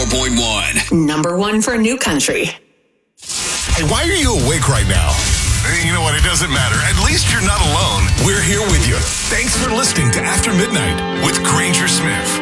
104.1. Number one for new country. Hey, why are you awake right now? You know what? It doesn't matter. At least you're not alone. We're here with you. Thanks for listening to After Midnight with Granger Smith.